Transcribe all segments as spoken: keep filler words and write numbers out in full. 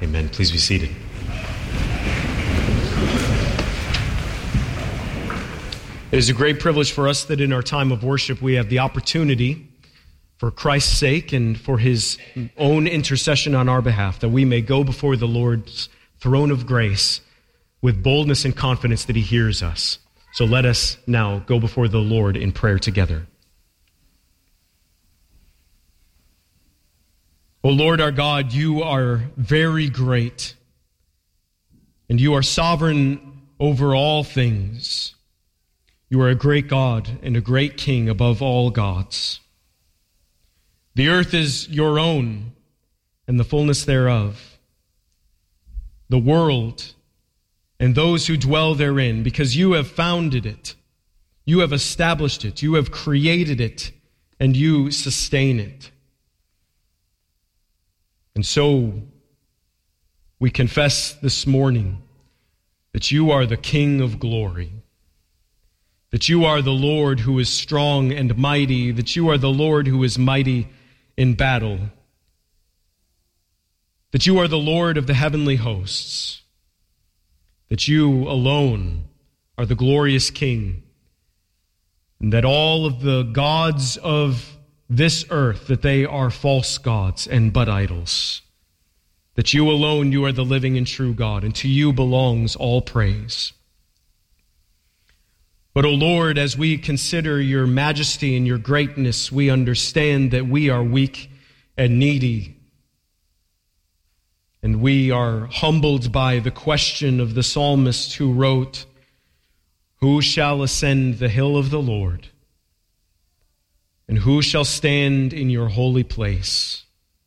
Amen. Please be seated. It is a great privilege for us that in our time of worship we have the opportunity, for Christ's sake and for his own intercession on our behalf, that we may go before the Lord's throne of grace with boldness and confidence that he hears us. So let us now go before the Lord in prayer together. O Lord our God, you are very great, and you are sovereign over all things. You are a great God and a great King above all gods. The earth is your own, and the fullness thereof, the world and those who dwell therein, because you have founded it, you have established it, you have created it, and you sustain it. And so we confess this morning that you are the King of glory, that you are the Lord who is strong and mighty, that you are the Lord who is mighty in battle, that you are the Lord of the heavenly hosts, that you alone are the glorious King, and that all of the gods of this earth, that they are false gods and but idols, that you alone, you are the living and true God, and to you belongs all praise. But, O Lord, as we consider your majesty and your greatness, we understand that we are weak and needy. And we are humbled by the question of the psalmist who wrote, "Who shall ascend the hill of the Lord? And who shall stand in your holy place?"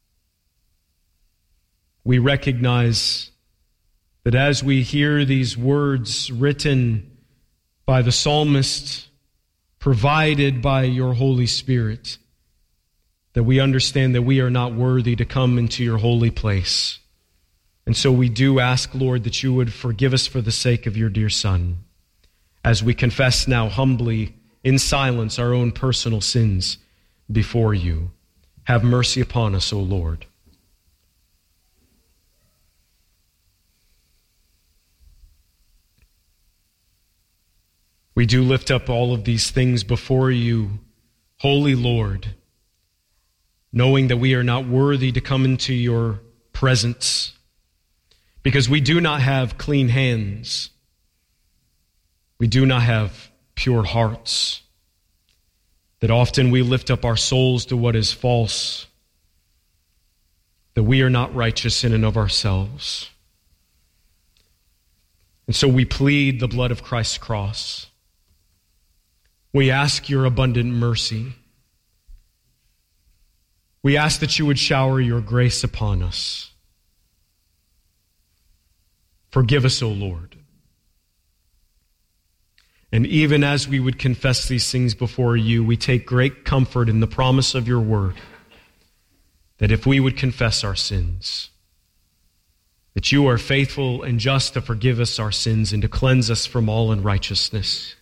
We recognize that as we hear these words written by the psalmist, provided by your Holy Spirit, that we understand that we are not worthy to come into your holy place. And so we do ask, Lord, that you would forgive us for the sake of your dear Son, as we confess now humbly in silence our own personal sins before you. Have mercy upon us, O Lord. We do lift up all of these things before you, Holy Lord, knowing that we are not worthy to come into your presence, because we do not have clean hands. We do not have pure hearts. That often we lift up our souls to what is false, that we are not righteous in and of ourselves. And so we plead the blood of Christ's cross. We ask your abundant mercy. We ask that you would shower your grace upon us. Forgive us, O Lord. And even as we would confess these things before you, we take great comfort in the promise of your word, that if we would confess our sins, that you are faithful and just to forgive us our sins and to cleanse us from all unrighteousness.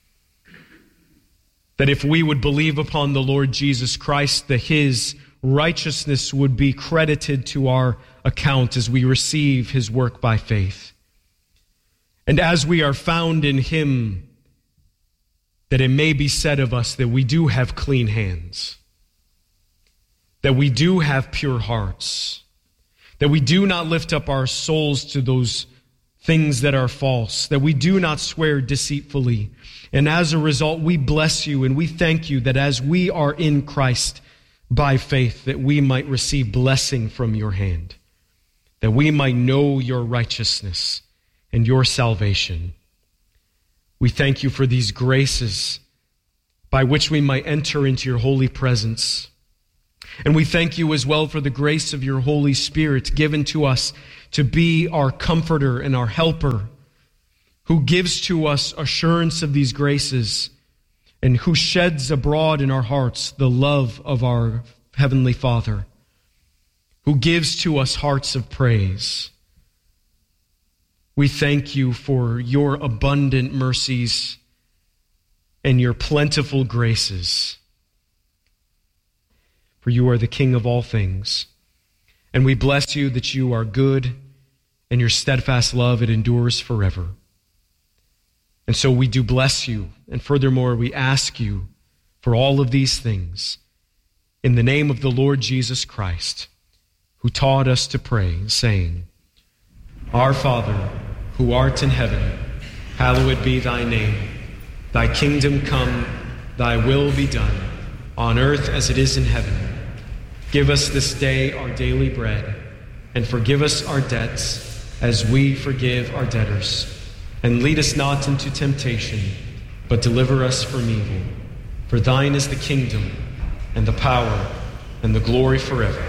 That if we would believe upon the Lord Jesus Christ, that his righteousness would be credited to our account as we receive his work by faith. And as we are found in him, that it may be said of us that we do have clean hands, that we do have pure hearts, that we do not lift up our souls to those things that are false, that we do not swear deceitfully. And as a result, we bless you and we thank you that as we are in Christ by faith, that we might receive blessing from your hand, that we might know your righteousness and your salvation. We thank you for these graces by which we might enter into your holy presence. And we thank you as well for the grace of your Holy Spirit given to us to be our comforter and our helper, who gives to us assurance of these graces and who sheds abroad in our hearts the love of our Heavenly Father, who gives to us hearts of praise. We thank you for your abundant mercies and your plentiful graces. For you are the King of all things. And we bless you that you are good and your steadfast love, it endures forever. And so we do bless you, and furthermore, we ask you for all of these things in the name of the Lord Jesus Christ, who taught us to pray, saying, Our Father, who art in heaven, hallowed be thy name. Thy kingdom come, thy will be done, on earth as it is in heaven. Give us this day our daily bread, and forgive us our debts as we forgive our debtors. And lead us not into temptation, but deliver us from evil. For thine is the kingdom, and the power, and the glory forever.